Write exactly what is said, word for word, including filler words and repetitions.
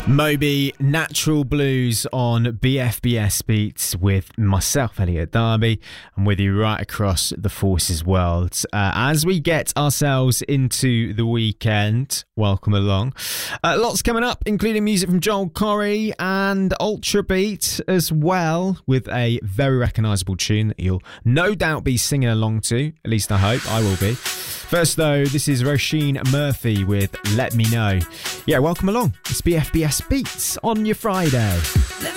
Moby, Natural Blues on B F B S Beats with myself, Elliot Darby, and with you right across the Forces world. Uh, as we get ourselves into the weekend, welcome along. Uh, lots coming up, including music from Joel Corry and Ultra Beat as well, with a very recognisable tune that you'll no doubt be singing along to. At least I hope I will be. First though, this is Roisin Murphy with Let Me Know. Yeah, welcome along. It's B F B S Beats on your Friday.